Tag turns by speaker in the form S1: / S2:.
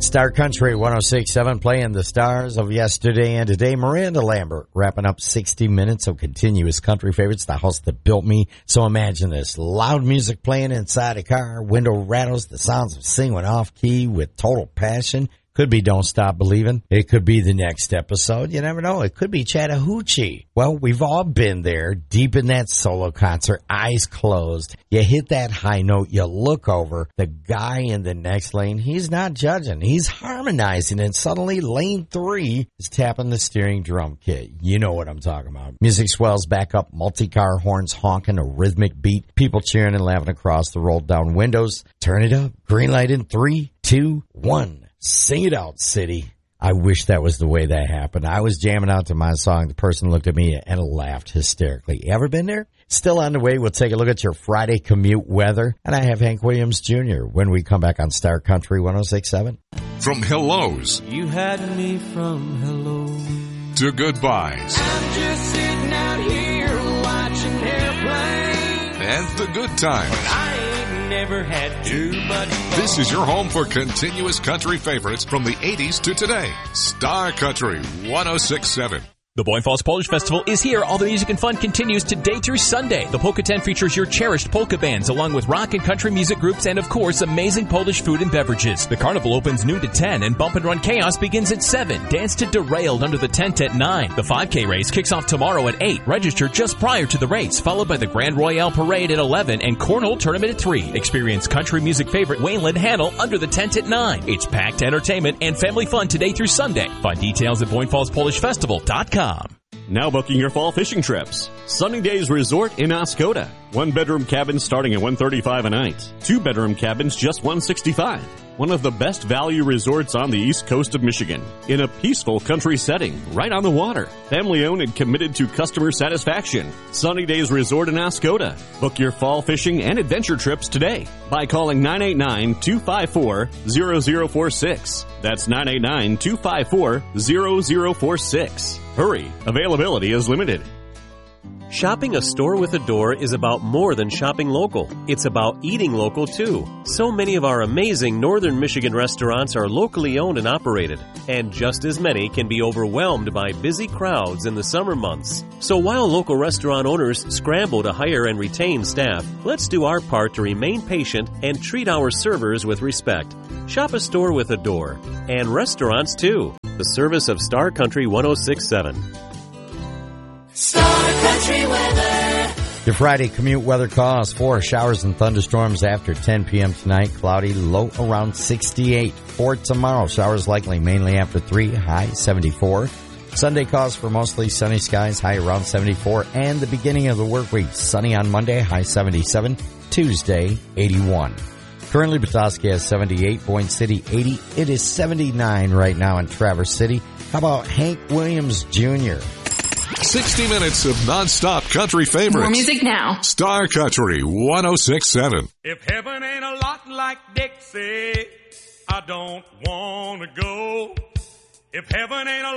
S1: Star Country 106.7 playing the stars of yesterday and today. Miranda Lambert wrapping up 60 minutes of continuous country favorites, The House That Built Me. So imagine this, loud music playing inside a car, window rattles, the sounds of singing off key with total passion. Could be Don't Stop Believin'. It could be the next episode. You never know. It could be Chattahoochee. Well, we've all been there, deep in that solo concert, eyes closed. You hit that high note, you look over. The guy in the next lane, he's not judging. He's harmonizing, and suddenly lane 3 is tapping the steering drum kit. You know what I'm talking about. Music swells back up, multi-car horns honking, a rhythmic beat, people cheering and laughing across the rolled down windows. Turn it up. Green light in 3, 2, 1. Sing it out, city. I wish that was the way that happened. I was jamming out to my song. The person looked at me and laughed hysterically. You ever been there? Still on the way. We'll take a look at your Friday commute weather. And I have Hank Williams Jr. when we come back on Star Country 106.7.
S2: From hellos.
S3: You had me from hello.
S2: To goodbyes.
S3: I'm just sitting out here watching airplanes.
S2: And the good times.
S3: I ain't never had too much fun.
S2: This is your home for continuous country favorites from the 80s to today. Star Country 106.7.
S4: The Boyne Falls Polish Festival is here. All the music and fun continues today through Sunday. The Polka Tent features your cherished polka bands, along with rock and country music groups, and of course, amazing Polish food and beverages. The carnival opens noon to 10, and Bump and Run Chaos begins at 7. Dance to Derailed under the tent at 9. The 5K race kicks off tomorrow at 8. Register just prior to the race, followed by the Grand Royale Parade at 11 and Cornhole Tournament at 3. Experience country music favorite Waylon Hannell under the tent at 9. It's packed entertainment and family fun today through Sunday. Find details at BoyneFallsPolishFestival.com.
S5: Now booking your fall fishing trips. Sunny Days Resort in Oscoda. 1-bedroom cabins starting at $135 a night. 2-bedroom cabins just $165. One of the best value resorts on the east coast of Michigan. In a peaceful country setting, right on the water. Family owned and committed to customer satisfaction. Sunny Days Resort in Oscoda. Book your fall fishing and adventure trips today by calling 989-254-0046. That's 989-254-0046. Hurry, availability is limited.
S6: Shopping a store with a door is about more than shopping local. It's about eating local, too. So many of our amazing northern Michigan restaurants are locally owned and operated, and just as many can be overwhelmed by busy crowds in the summer months. So while local restaurant owners scramble to hire and retain staff, let's do our part to remain patient and treat our servers with respect. Shop a store with a door, and restaurants, too. The service of Star Country 106.7.
S7: Star Country weather.
S1: Your Friday commute weather calls for showers and thunderstorms after 10 p.m. tonight. Cloudy, low around 68. For tomorrow, showers likely mainly after 3, high 74. Sunday calls for mostly sunny skies, high around 74. And the beginning of the work week, sunny on Monday, high 77. Tuesday, 81. Currently, Petoskey has 78, Boyne City 80. It is 79 right now in Traverse City. How about Hank Williams Jr.?
S2: 60 minutes of non-stop country favorites.
S7: More music now.
S2: Star Country 106.7.
S3: If heaven ain't a lot like Dixie, I don't want to go. If heaven ain't a